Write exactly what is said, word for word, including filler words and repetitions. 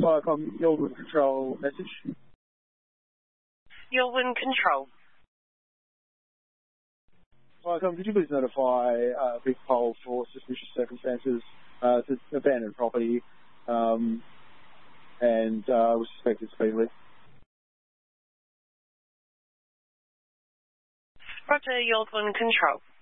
Viacom, Yulwin Control message. Yulwin Control. Viacom, could you please notify uh, Big Pole for suspicious circumstances? Uh, it's an abandoned property, um, and uh, was suspected speedily. Roger, Yulwin Control.